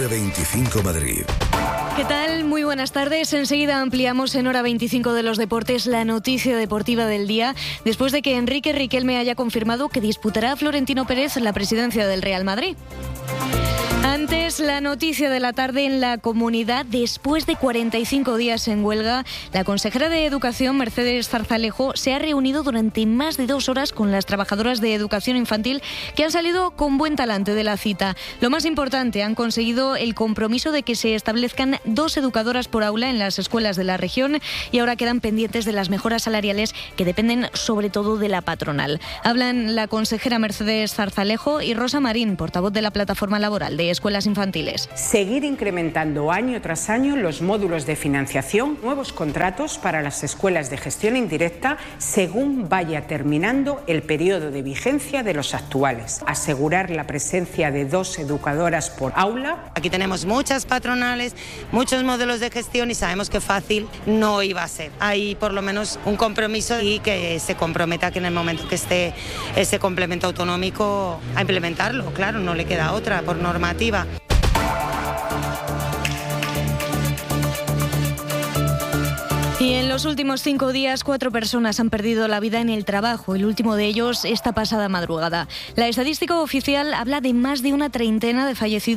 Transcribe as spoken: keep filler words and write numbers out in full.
Hora veinticinco Madrid. ¿Qué tal? Muy buenas tardes. Enseguida ampliamos en Hora veinticinco de los deportes la noticia deportiva del día, después de que Enrique Riquelme haya confirmado que disputará a Florentino Pérez la presidencia del Real Madrid. Antes, la noticia de la tarde en la Comunidad. Después de cuarenta y cinco días en huelga, la consejera de Educación, Mercedes Zarzalejo, se ha reunido durante más de dos horas con las trabajadoras de educación infantil que han salido con buen talante de la cita. Lo más importante, han conseguido el compromiso de que se establezcan dos educadoras por aula en las escuelas de la región y ahora quedan pendientes de las mejoras salariales que dependen sobre todo de la patronal. Hablan la consejera Mercedes Zarzalejo y Rosa Marín, portavoz de la Plataforma Laboral de Escuelas Infantiles. Seguir incrementando año tras año los módulos de financiación, nuevos contratos para las escuelas de gestión indirecta según vaya terminando el periodo de vigencia de los actuales. Asegurar la presencia de dos educadoras por aula. Aquí tenemos muchas patronales, muchos modelos de gestión y sabemos que fácil no iba a ser. Hay por lo menos un compromiso y que se comprometa que en el momento que esté ese complemento autonómico a implementarlo. Claro, no le queda otra por normativa. Y en los últimos cinco días, cuatro personas han perdido la vida en el trabajo, el último de ellos esta pasada madrugada. La estadística oficial habla de más de una treintena de fallecidos